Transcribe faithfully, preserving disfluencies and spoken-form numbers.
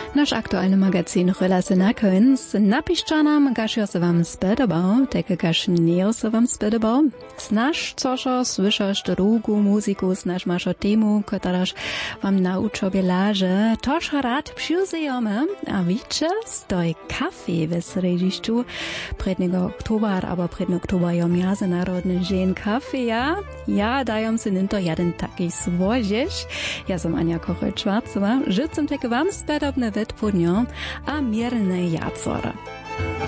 Nasz aktualny magazin chwyla se na koniec. Napiszcie nam, każ se wam spodobał, tak każ nie se wam spodobał. Znasz, cożo słyszasz drugu muzyku, znasz masz o temu, któraż wam na uczobie leży. Toż rad przyjdziemy, a wiecie, stoi kafe w srediszczu przedniego oktobra, albo przedni oktober je Międzynarodny Dzień Kafe, ja? Ja daję se ninto jeden taki złożyć. Ja sam Ania Kochel-Schwarzowa, życzę tak wam spodobne odpodnią a mierne jacora.